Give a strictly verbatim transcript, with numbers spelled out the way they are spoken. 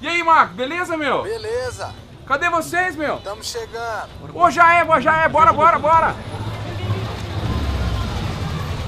E aí, Marco, beleza, meu? Beleza. Cadê vocês, meu? Estamos chegando. Ô, já é, já é, bora, bora, bora.